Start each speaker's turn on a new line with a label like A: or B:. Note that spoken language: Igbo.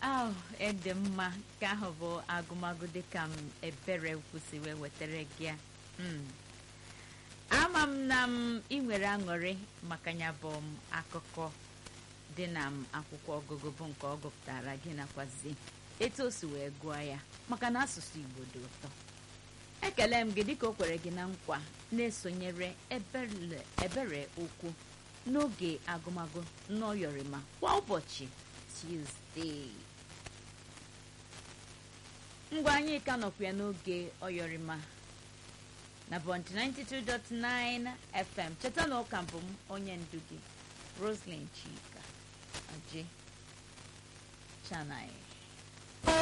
A: ede mma ka ahụ bụ agụmagụ dịka m ebere kwụsị wee wetara gị ya. Ama m na ị nwere aṅụrị maka ya bụ akụkọ dị na akwụkwọ ọgụgụ bụ nke ọ gụpụtara gị nakwazi etu o si wee gụọ ya maka na asụsụ Igbo dị ụtọ. Ekele m gị dịka o kwere gị na nkwa na-esonyere ebere okwu n'oge agụmagụ n'Oyorima kwa ụbọchị Tuesday. Ngwa anyị ka nọkwa ya n'oge Oyorima na Bond 92.9 FM. Cheta na ụka mbụ m onye ndu gị Roslyn Chika Aje Chanai.